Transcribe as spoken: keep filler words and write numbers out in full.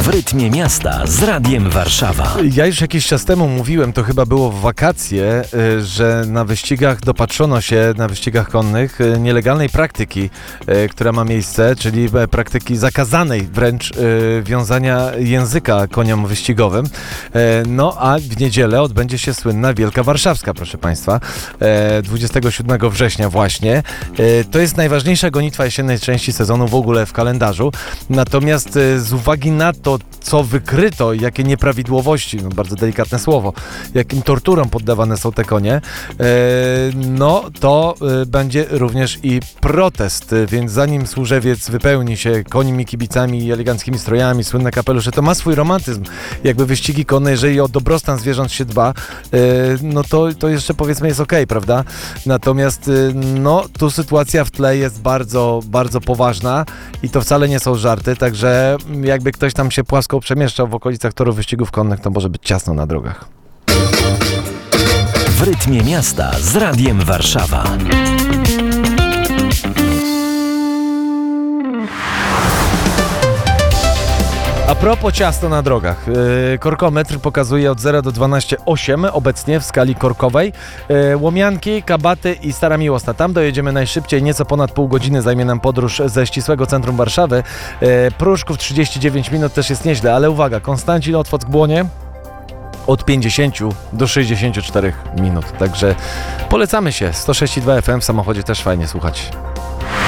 W rytmie miasta z Radiem Warszawa. Ja już jakiś czas temu mówiłem, to chyba było w wakacje, y, że na wyścigach dopatrzono się, na wyścigach konnych, y, nielegalnej praktyki, y, która ma miejsce, czyli e, praktyki zakazanej wręcz y, wiązania języka koniom wyścigowym. E, No a w niedzielę odbędzie się słynna Wielka Warszawska, proszę Państwa, e, dwudziestego siódmego września właśnie. E, To jest najważniejsza gonitwa jesiennej części sezonu w ogóle w kalendarzu. Natomiast e, z uwagi na to, co wykryto, jakie nieprawidłowości, no bardzo delikatne słowo, jakim torturom poddawane są te konie, e, no to e, będzie również i protest, e, więc zanim Służewiec wypełni się konimi, kibicami i eleganckimi strojami, słynne kapelusze, to ma swój romantyzm, jakby wyścigi konne, jeżeli o dobrostan zwierząt się dba, e, no to, to jeszcze powiedzmy jest okej, prawda? Natomiast e, no tu sytuacja w tle jest bardzo, bardzo poważna i to wcale nie są żarty, także jakby ktoś tam się płasko przemieszczał w okolicach torów wyścigów konnych, to może być ciasno na drogach. W rytmie miasta z Radiem Warszawa. A propos ciasto na drogach. Yy, korkometr pokazuje od zera do dwunastu osiem obecnie w skali korkowej. Yy, Łomianki, Kabaty i Stara Miłosna. Tam dojedziemy najszybciej, nieco ponad pół godziny zajmie nam podróż ze ścisłego centrum Warszawy. Yy, Pruszków trzydzieści dziewięć minut też jest nieźle, ale uwaga, Konstancin, Otwock, Błonie od pięćdziesięciu do sześćdziesięciu czterech minut. Także polecamy się. sto sześć i dwa F M w samochodzie też fajnie słuchać.